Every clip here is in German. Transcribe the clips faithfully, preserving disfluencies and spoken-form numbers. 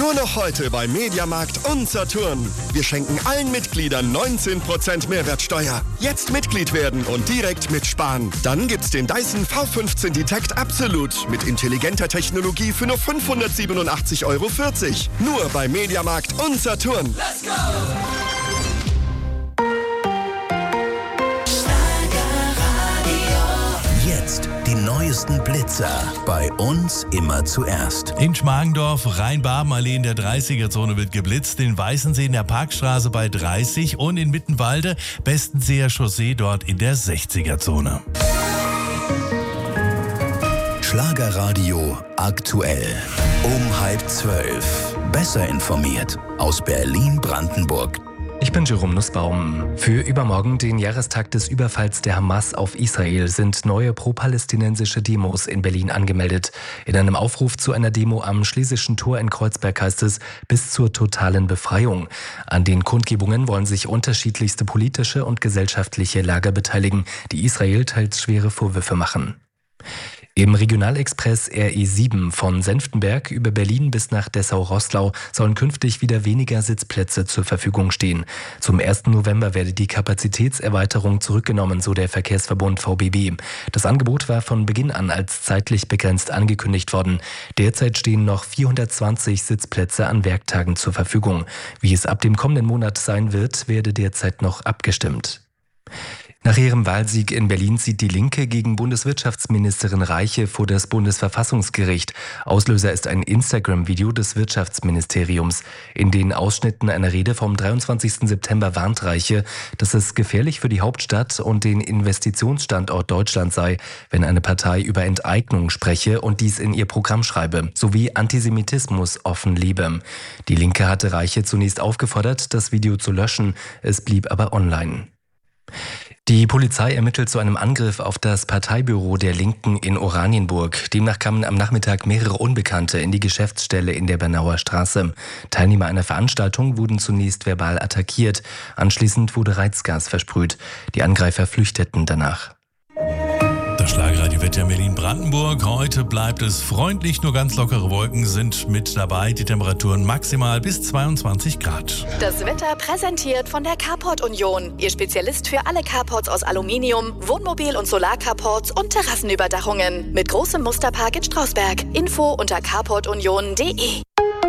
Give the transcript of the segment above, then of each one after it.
Nur noch heute bei Mediamarkt und Saturn. Wir schenken allen Mitgliedern neunzehn Prozent Mehrwertsteuer. Jetzt Mitglied werden und direkt mitsparen. Dann gibt's den Dyson V fünfzehn Detect Absolut mit intelligenter Technologie für nur fünfhundertsiebenundachtzig Euro vierzig. Nur bei Mediamarkt und Saturn. Let's go! Jetzt die neuesten Blitzer. Bei uns immer zuerst. In Schmargendorf, Rhein-Baben-Allee in der dreißiger-Zone wird geblitzt. In Weißensee in der Parkstraße bei dreißig und in Mittenwalde, Bestenseer Chaussee dort in der sechziger-Zone. Schlagerradio aktuell. Um halb zwölf. Besser informiert aus Berlin-Brandenburg. Ich bin Jerome Nussbaum. Für übermorgen, den Jahrestag des Überfalls der Hamas auf Israel, sind neue pro-palästinensische Demos in Berlin angemeldet. In einem Aufruf zu einer Demo am Schlesischen Tor in Kreuzberg heißt es, bis zur totalen Befreiung. An den Kundgebungen wollen sich unterschiedlichste politische und gesellschaftliche Lager beteiligen, die Israel teils schwere Vorwürfe machen. Im Regionalexpress R E sieben von Senftenberg über Berlin bis nach Dessau-Roßlau sollen künftig wieder weniger Sitzplätze zur Verfügung stehen. Zum ersten November werde die Kapazitätserweiterung zurückgenommen, so der Verkehrsverbund V B B. Das Angebot war von Beginn an als zeitlich begrenzt angekündigt worden. Derzeit stehen noch vierhundertzwanzig Sitzplätze an Werktagen zur Verfügung. Wie es ab dem kommenden Monat sein wird, werde derzeit noch abgestimmt. Nach ihrem Wahlsieg in Berlin zieht die Linke gegen Bundeswirtschaftsministerin Reiche vor das Bundesverfassungsgericht. Auslöser ist ein Instagram-Video des Wirtschaftsministeriums. In den Ausschnitten einer Rede vom dreiundzwanzigsten September warnt Reiche, dass es gefährlich für die Hauptstadt und den Investitionsstandort Deutschland sei, wenn eine Partei über Enteignung spreche und dies in ihr Programm schreibe, sowie Antisemitismus offen lebe. Die Linke hatte Reiche zunächst aufgefordert, das Video zu löschen. Es blieb aber online. Die Polizei ermittelt zu einem Angriff auf das Parteibüro der Linken in Oranienburg. Demnach kamen am Nachmittag mehrere Unbekannte in die Geschäftsstelle in der Bernauer Straße. Teilnehmer einer Veranstaltung wurden zunächst verbal attackiert. Anschließend wurde Reizgas versprüht. Die Angreifer flüchteten danach. Das Schlagerradio-Wetter in Berlin-Brandenburg. Heute bleibt es freundlich, nur ganz lockere Wolken sind mit dabei. Die Temperaturen maximal bis zweiundzwanzig Grad. Das Wetter präsentiert von der Carport Union. Ihr Spezialist für alle Carports aus Aluminium, Wohnmobil- und Solarcarports und Terrassenüberdachungen. Mit großem Musterpark in Strausberg. Info unter carport union punkt de.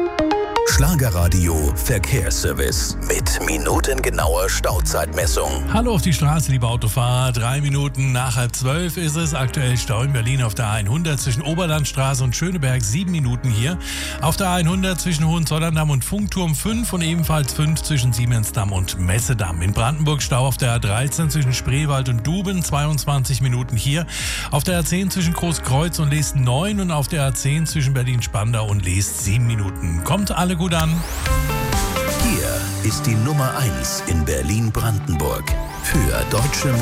Schlagerradio Verkehrsservice mit minutengenauer Stauzeitmessung. Hallo auf die Straße, liebe Autofahrer. Drei Minuten nach halb zwölf ist es. Aktuell Stau in Berlin auf der A hundert zwischen Oberlandstraße und Schöneberg. Sieben Minuten hier. Auf der A hundert zwischen Hohenzollern-Damm und Funkturm fünf und ebenfalls fünf zwischen Siemensdamm und Messedamm. In Brandenburg Stau auf der A dreizehn zwischen Spreewald und Duben. zweiundzwanzig Minuten hier. Auf der A zehn zwischen Großkreuz und Leest neun und auf der A zehn zwischen Berlin-Spandau und Leest sieben Minuten. Kommt alle gut an. Hier ist die Nummer eins in Berlin-Brandenburg für deutsche